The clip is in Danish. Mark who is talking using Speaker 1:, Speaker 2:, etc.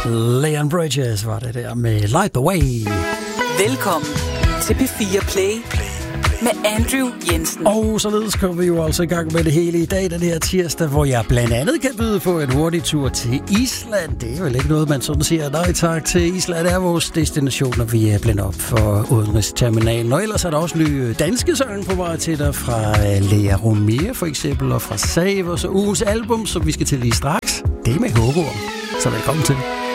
Speaker 1: Leon Bridges var det der med Light the Way.
Speaker 2: Velkommen til P4 Play med Andrew Jensen.
Speaker 1: Og således kommer vi jo altså i gang med det hele i dag, den her tirsdag, hvor jeg blandt andet kan byde på en hurtig tur til Island. Det er vel ikke noget, man sådan siger nej tak til. Island er vores destination, når vi er blændt op for udenrigsterminalen. Og ellers er der også nye danske sange på vej til dig fra Lea Romea for eksempel, og fra Savers og ugens album, som vi skal til lige straks. Det er med Hågorm. Så velkommen til.